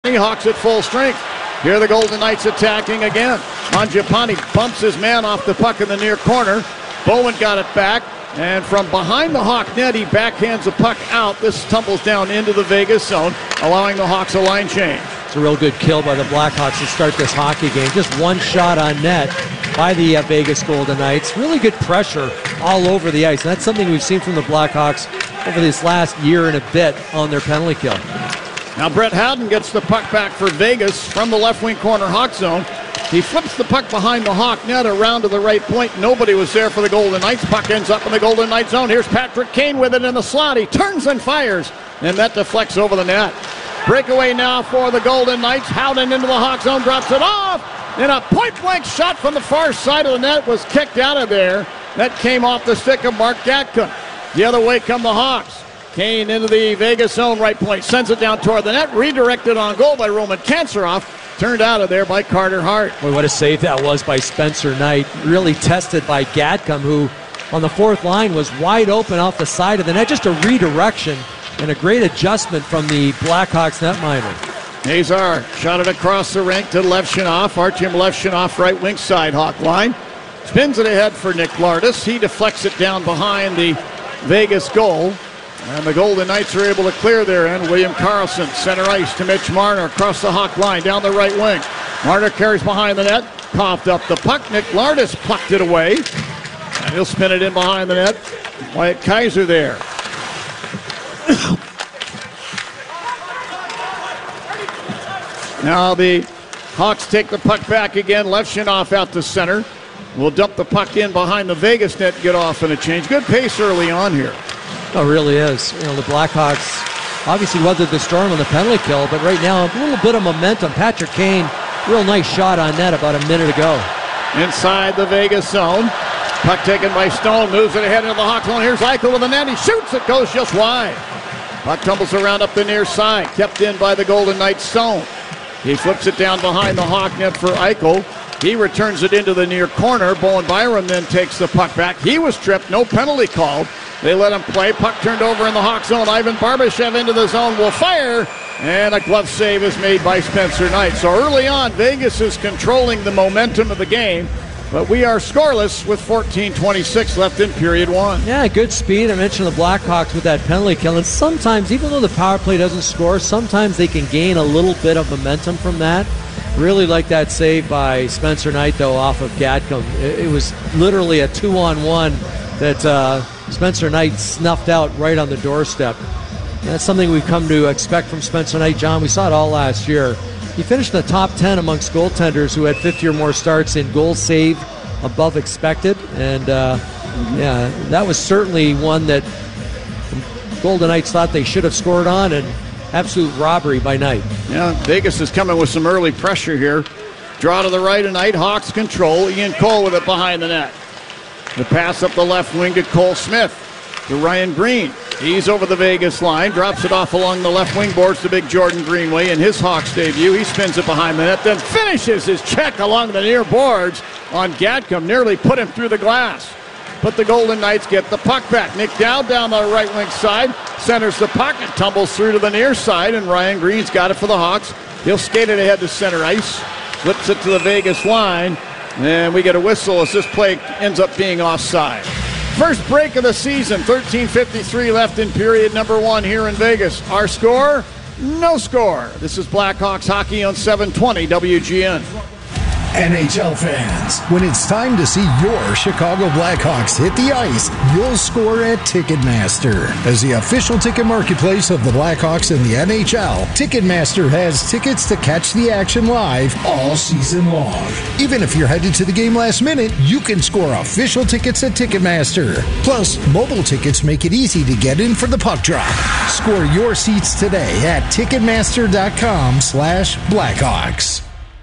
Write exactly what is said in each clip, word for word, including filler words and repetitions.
Hawks at full strength. Here are the Golden Knights attacking again. Mangiapane bumps his man off the puck in the near corner. Bowman got it back. And from behind the Hawk net, he backhands the puck out. This tumbles down into the Vegas zone, allowing the Hawks a line change. It's a real good kill by the Blackhawks to start this hockey game. Just one shot on net by the uh, Vegas Golden Knights. Really good pressure all over the ice. And that's something we've seen from the Blackhawks over this last year and a bit on their penalty kill. Now Brett Howden gets the puck back for Vegas from the left wing corner Hawk zone. He flips the puck behind the Hawk net around to the right point. Nobody was there for the Golden Knights. Puck ends up in the Golden Knights zone. Here's Patrick Kane with it in the slot. He turns and fires, and that deflects over the net. Breakaway now for the Golden Knights. Howden into the Hawk zone, drops it off. And a point-blank shot from the far side of the net was kicked out of there. That came off the stick of Mark Gatcomb. The other way come the Hawks. Kane into the Vegas zone, right point, sends it down toward the net, redirected on goal by Roman Kanserov. Turned out of there by Carter Hart. Boy, what a save that was by Spencer Knight. Really tested by Gatcomb, who on the fourth line was wide open off the side of the net. Just a redirection and a great adjustment from the Blackhawks netminder. Nazar shot it across the rink to Levshunov. Artyom Levshunov, right wing side Hawk line. Spins it ahead for Nick Lardis. He deflects it down behind the Vegas goal. And the Golden Knights are able to clear their end. William Karlsson, center ice to Mitch Marner across the Hawk line down the right wing. Marner carries behind the net, coughed up the puck. Nick Lardis plucked it away. And he'll spin it in behind the net. Wyatt Kaiser there. Now the Hawks take the puck back again. Levshunov out to center. Will dump the puck in behind the Vegas net, get off in a change. Good pace early on here. Oh, it really is. You know, the Blackhawks obviously weathered the storm on the penalty kill, but right now, a little bit of momentum. Patrick Kane, real nice shot on net about a minute ago. Inside the Vegas zone. Puck taken by Stone, moves it ahead into the Hawks zone. Here's Eichel with the net. He shoots, it goes just wide. Puck tumbles around up the near side, kept in by the Golden Knights Stone. He flips it down behind the Hawk net for Eichel. He returns it into the near corner. Bowen Byram then takes the puck back. He was tripped, no penalty called. They let him play. Puck turned over in the Hawk zone. Ivan Barbashev into the zone will fire. And a glove save is made by Spencer Knight. So early on, Vegas is controlling the momentum of the game. But we are scoreless with fourteen twenty-six left in period one. Yeah, good speed. I mentioned the Blackhawks with that penalty kill. And sometimes, even though the power play doesn't score, sometimes they can gain a little bit of momentum from that. Really like that save by Spencer Knight, though, off of Gatcomb. It, it was literally a two-on-one that uh, Spencer Knight snuffed out right on the doorstep. And that's something we've come to expect from Spencer Knight. John, we saw it all last year. He finished in the top ten amongst goaltenders who had fifty or more starts in goal save above expected. And, uh, yeah, that was certainly one that Golden Knights thought they should have scored on, and absolute robbery by Knight. Yeah, Vegas is coming with some early pressure here. Draw to the right of Knight. Hawks control. Ian Cole with it behind the net. The pass up the left wing to Cole Smith. To Ryan Green. He's over the Vegas line. Drops it off along the left wing boards to big Jordan Greenway in his Hawks debut. He spins it behind the net, then finishes his check along the near boards on Gatcomb. Nearly put him through the glass. But the Golden Knights get the puck back. Nick Dowd down the right wing side. Centers the puck and tumbles through to the near side. And Ryan Green's got it for the Hawks. He'll skate it ahead to center ice. Flips it to the Vegas line. And we get a whistle as this play ends up being offside. First break of the season. thirteen fifty-three left in period number one here in Vegas. Our score? No score. This is Blackhawks hockey on seven twenty W G N. N H L fans, when it's time to see your Chicago Blackhawks hit the ice, you'll score at Ticketmaster. As the official ticket marketplace of the Blackhawks in the N H L, Ticketmaster has tickets to catch the action live all season long. Even if you're headed to the game last minute, you can score official tickets at Ticketmaster. Plus, mobile tickets make it easy to get in for the puck drop. Score your seats today at Ticketmaster.com slash Blackhawks.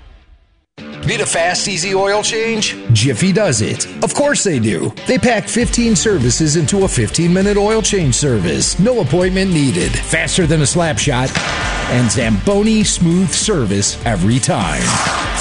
Need a fast, easy oil change? Jiffy does it. Of course they do. They pack fifteen services into a fifteen-minute oil change service. No appointment needed. Faster than a slap shot. And Zamboni smooth service every time.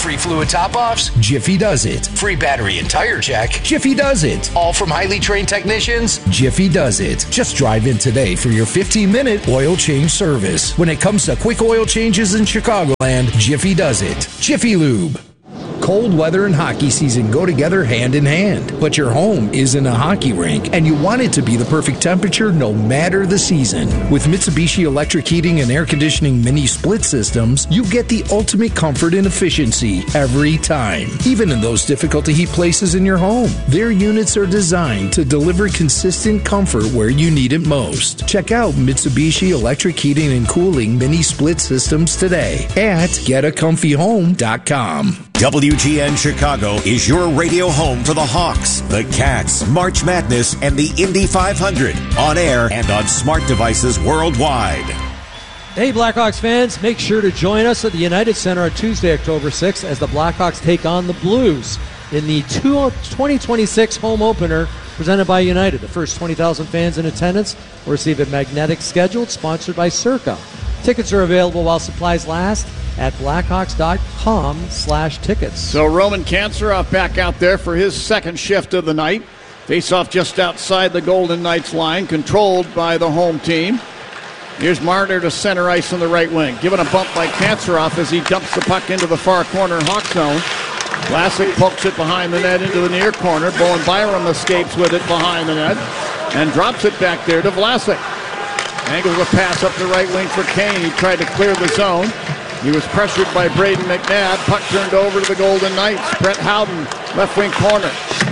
Free fluid top-offs? Jiffy does it. Free battery and tire check? Jiffy does it. All from highly trained technicians? Jiffy does it. Just drive in today for your fifteen-minute oil change service. When it comes to quick oil changes in Chicagoland, Jiffy does it. Jiffy Lube. Cold weather and hockey season go together hand in hand, but your home isn't a hockey rink, and you want it to be the perfect temperature no matter the season. With Mitsubishi electric heating and air conditioning mini split systems, you get the ultimate comfort and efficiency every time, even in those difficult to heat places in your home. Their units are designed to deliver consistent comfort where you need it most. Check out Mitsubishi electric heating and cooling mini split systems today at get a comfy home dot com. W G N Chicago is your radio home for the Hawks, the Cats, March Madness, and the Indy five hundred. On air and on smart devices worldwide. Hey, Blackhawks fans, make sure to join us at the United Center on Tuesday, October sixth, as the Blackhawks take on the Blues in the twenty twenty-six home opener presented by United. The first twenty thousand fans in attendance will receive a magnetic schedule sponsored by Circa. Tickets are available while supplies last at blackhawks.com slash tickets. So Roman Kanserov back out there for his second shift of the night. Face-off just outside the Golden Knights line, controlled by the home team. Here's Marner to center ice on the right wing. Given a bump by Kanserov as he dumps the puck into the far corner Hawk zone. Vlasic pokes it behind the net into the near corner. Bowen Byram escapes with it behind the net and drops it back there to Vlasic. Angles a pass up the right wing for Kane. He tried to clear the zone. He was pressured by Braden McNabb. Puck turned over to the Golden Knights. Brett Howden, left wing corner.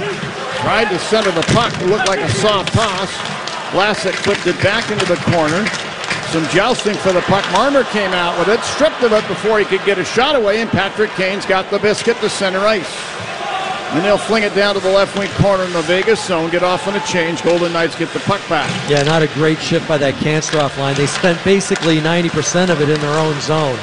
Tried to center the puck. It looked like a soft toss. Vlasic flipped it back into the corner. Some jousting for the puck. Marner came out with it, stripped of it before he could get a shot away, and Patrick Kane's got the biscuit to center ice. And they'll fling it down to the left wing corner in the Vegas zone, get off on a change. Golden Knights get the puck back. Yeah, not a great shift by that Kanserov line. They spent basically ninety percent of it in their own zone.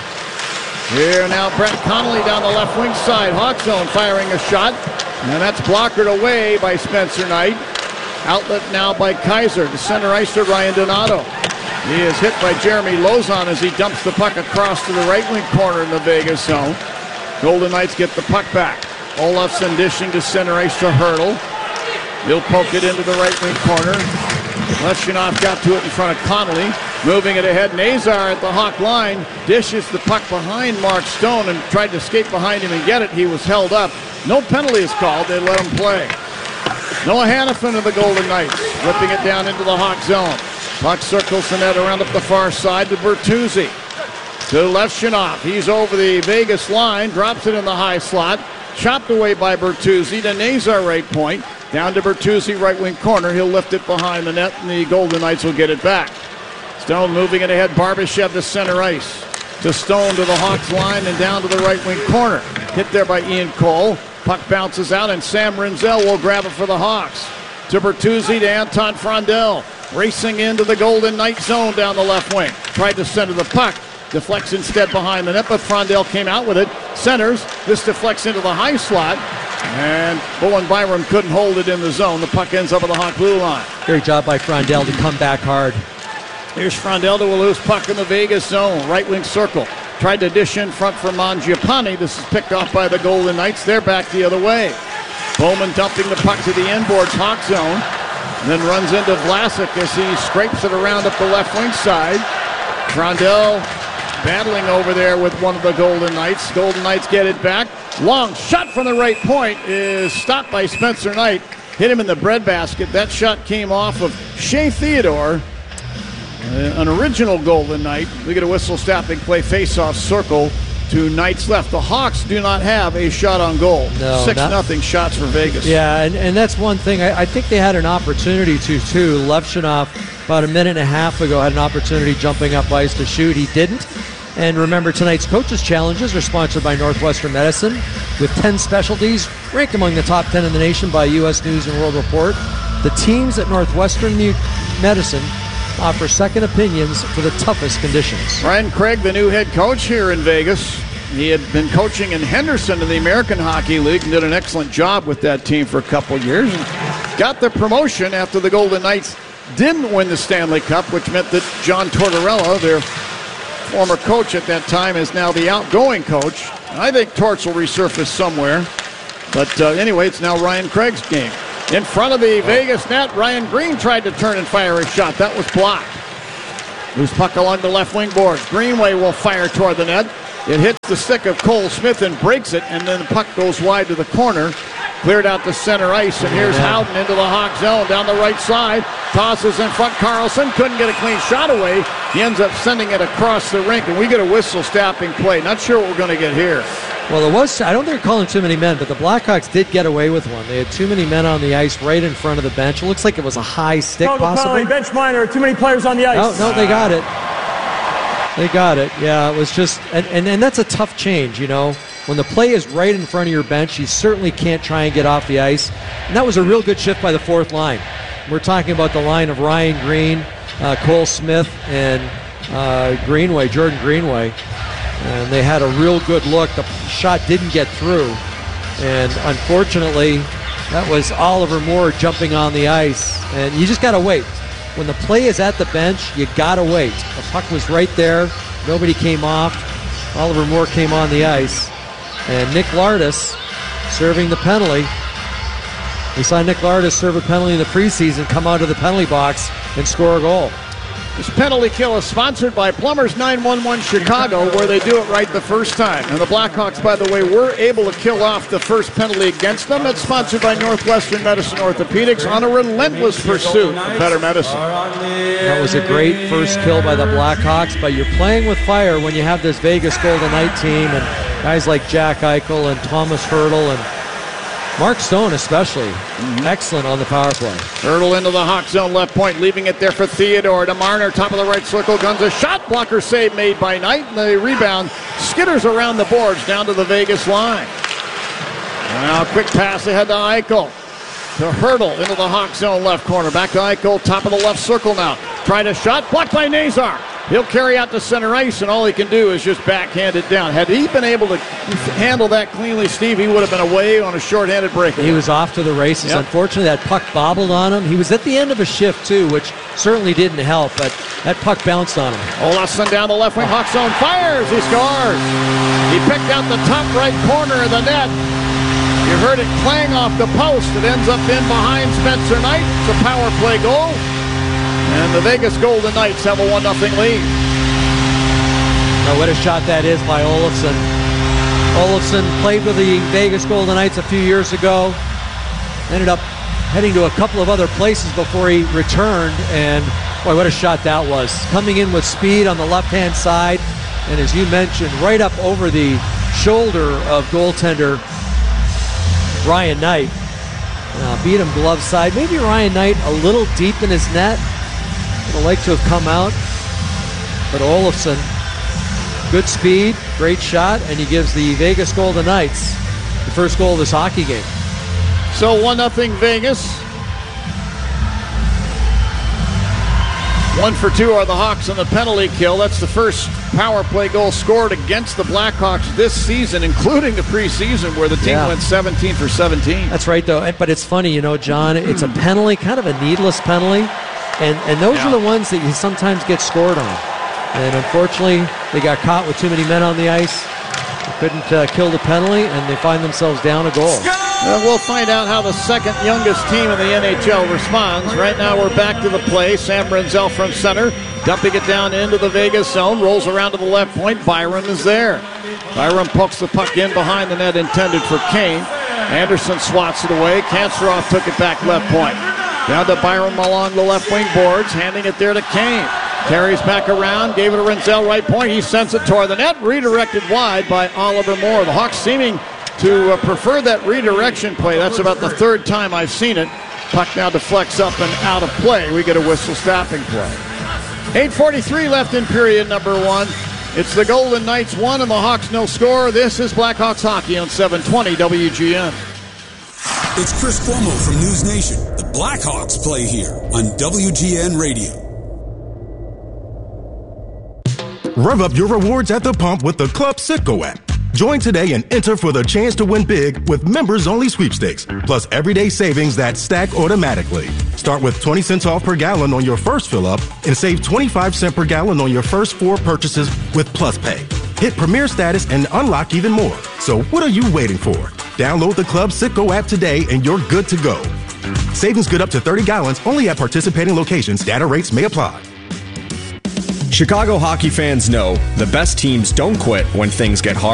Here now Brett Connolly down the left wing side. Hawk zone firing a shot. And that's blockered away by Spencer Knight. Outlet now by Kaiser. To center ice to Ryan Donato. He is hit by Jeremy Lozon as he dumps the puck across to the right wing corner in the Vegas zone. Golden Knights get the puck back. Olofsson dishing to center ice to Hurdle. He'll poke it into the right wing corner. Leshunov got to it in front of Connolly. Moving it ahead, Nazar at the Hawk line. Dishes the puck behind Mark Stone and tried to skate behind him and get it. He was held up. No penalty is called. They let him play. Noah Hannafin of the Golden Knights, whipping it down into the Hawk zone. Puck circles the net around up the far side to Bertuzzi. To Levshunov. He's over the Vegas line, drops it in the high slot. Chopped away by Bertuzzi to Nazar right point. Down to Bertuzzi, right wing corner. He'll lift it behind the net, and the Golden Knights will get it back. Stone moving it ahead. Barbashev to center ice. To Stone to the Hawks line and down to the right wing corner. Hit there by Ian Cole. Puck bounces out, and Sam Rinzel will grab it for the Hawks. To Bertuzzi to Anton Frondel. Racing into the Golden Knight zone down the left wing. Tried to center the puck. Deflects instead behind the net, but Frondel came out with it. Centers. This deflects into the high slot. And Bowen Byram couldn't hold it in the zone. The puck ends up at the Hawk blue line. Great job by Frondel to come back hard. Here's Frondel to a loose puck in the Vegas zone. Right wing circle. Tried to dish in front for Mangiapane. This is picked off by the Golden Knights. They're back the other way. Bowman dumping the puck to the inboards Hawk zone. And then runs into Vlasic as he scrapes it around up the left wing side. Frondel battling over there with one of the Golden Knights. Golden Knights get it back. Long shot from the right point is stopped by Spencer Knight. Hit him in the breadbasket. That shot came off of Shea Theodore, uh, an original Golden Knight. We get a whistle stopping play, face-off circle to Knights left. The Hawks do not have a shot on goal. No, Six not, nothing shots for Vegas. Yeah, and, and that's one thing. I, I think they had an opportunity to, too. Levshunov, about a minute and a half ago, had an opportunity jumping up ice to shoot. He didn't. And remember, tonight's Coaches Challenges are sponsored by Northwestern Medicine with ten specialties, ranked among the top ten in the nation by U S News and World Report. The teams at Northwestern Medicine offer second opinions for the toughest conditions. Ryan Craig, the new head coach here in Vegas. He had been coaching in Henderson in the American Hockey League and did an excellent job with that team for a couple years. And got the promotion after the Golden Knights didn't win the Stanley Cup, which meant that John Tortorella, their former coach at that time, is now the outgoing coach. I think Torts will resurface somewhere. But uh, anyway, it's now Ryan Craig's game. In front of the Vegas net, Ryan Green tried to turn and fire a shot. That was blocked. Loose puck along the left wing boards. Greenway will fire toward the net. It hits the stick of Cole Smith and breaks it, and then the puck goes wide to the corner. Cleared out to center ice, and here's Howden into the Hawk zone down the right side. Tosses in front. Carlson couldn't get a clean shot away. He ends up sending it across the rink, and we get a whistle stopping play. Not sure what we're going to get here. Well, it was, I don't think they're calling too many men, but the Blackhawks did get away with one. They had too many men on the ice right in front of the bench. It looks like it was a high stick, possibly. Bench minor, too many players on the ice. No, no, they got it. They got it. Yeah, it was just, and, and, and that's a tough change, you know. When the play is right in front of your bench, you certainly can't try and get off the ice. And that was a real good shift by the fourth line. We're talking about the line of Ryan Green, uh, Cole Smith, and uh, Greenway, Jordan Greenway. And they had a real good look. The shot didn't get through. And unfortunately, that was Oliver Moore jumping on the ice. And you just got to wait. When the play is at the bench, you got to wait. The puck was right there. Nobody came off. Oliver Moore came on the ice. And Nick Lardis serving the penalty. We saw Nick Lardis serve a penalty in the preseason, come out of the penalty box and score a goal. This penalty kill is sponsored by Plumbers nine one one Chicago, where they do it right the first time. And the Blackhawks, by the way, were able to kill off the first penalty against them. It's sponsored by Northwestern Medicine Orthopedics on a relentless pursuit of better medicine. That was a great first kill by the Blackhawks, but you're playing with fire when you have this Vegas Golden Knight team and guys like Jack Eichel and Thomas Hertl and Mark Stone especially. Mm-hmm. Excellent on the power play. Hertl into the Hawk zone left point, leaving it there for Theodore. To Marner, top of the right circle, guns a shot. Blocker save made by Knight, and the rebound skitters around the boards down to the Vegas line. Now quick pass ahead to Eichel. To Hertl into the Hawk zone left corner. Back to Eichel, top of the left circle now. Tried a shot, blocked by Nazar. He'll carry out to center ice, and all he can do is just backhand it down. Had he been able to handle that cleanly, Steve, he would have been away on a shorthanded breakaway. He was off to the races. Yep. Unfortunately, that puck bobbled on him. He was at the end of a shift, too, which certainly didn't help, but that puck bounced on him. Olofsson down the left wing. Hawk zone fires. He scores. He picked out the top right corner of the net. You heard it clang off the post. It ends up in behind Spencer Knight. It's a power play goal. And the Vegas Golden Knights have a one nothing lead. Now, what a shot that is by Olofsson. Olofsson played with the Vegas Golden Knights a few years ago. Ended up heading to a couple of other places before he returned. And, boy, what a shot that was. Coming in with speed on the left-hand side. And as you mentioned, right up over the shoulder of goaltender Ryan Knight. Uh, beat him glove side. Maybe Ryan Knight a little deep in his net. Would have liked to have come out. But Olofsson, good speed, great shot, and he gives the Vegas Golden Knights the first goal of this hockey game. So one nothing Vegas. One for two are the Hawks on the penalty kill. That's the first power play goal scored against the Blackhawks this season, including the preseason where the team yeah. went seventeen for seventeen. That's right, though. But it's funny, you know, John, it's a penalty, kind of a needless penalty. And and those yeah. are the ones that you sometimes get scored on. And unfortunately, they got caught with too many men on the ice. They couldn't uh, kill the penalty, and they find themselves down a goal. Well, we'll find out how the second youngest team in the N H L responds. Right now we're back to the play. Sam Brenzel from center, dumping it down into the Vegas zone, rolls around to the left point. Byram is there. Byram pokes the puck in behind the net intended for Kane. Anderson swats it away. Kanserov took it back left point. Down to Byram along the left wing boards, handing it there to Kane. Carries back around, gave it to Renzel right point. He sends it toward the net, redirected wide by Oliver Moore. The Hawks seeming to uh, prefer that redirection play. That's about the third time I've seen it. Puck now deflects up and out of play. We get a whistle stopping play. eight forty-three left in period number one. It's the Golden Knights one and the Hawks no score. This is Blackhawks hockey on seven twenty W G N. It's Chris Cuomo from News Nation. The Blackhawks play here on W G N Radio. Rev up your rewards at the pump with the Club Citgo app. Join today and enter for the chance to win big with members-only sweepstakes, plus everyday savings that stack automatically. Start with twenty cents off per gallon on your first fill-up and save twenty-five cents per gallon on your first four purchases with Plus Pay. Hit Premier status and unlock even more. So what are you waiting for? Download the Club Citgo app today and you're good to go. Savings good up to thirty gallons only at participating locations. Data rates may apply. Chicago hockey fans know the best teams don't quit when things get hard.